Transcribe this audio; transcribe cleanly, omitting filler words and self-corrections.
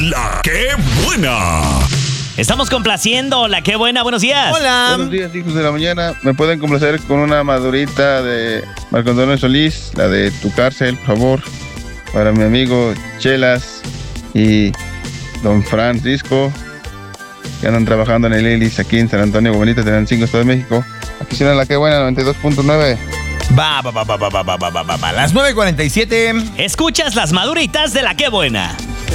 La que buena. Estamos complaciendo La que buena. Buenos días. Hola. Buenos días, hijos de la mañana. ¿Me pueden complacer con una madurita de Marco Antonio Solís? La de Tu Cárcel, por favor. Para mi amigo Chelas y don Francisco, que andan trabajando en el Ilis aquí en San Antonio, Guamanita, Tenancingo, Estado de México. Aquí suena La que buena, 92.9. Va. Las 9:47. Escuchas las maduritas de La que buena.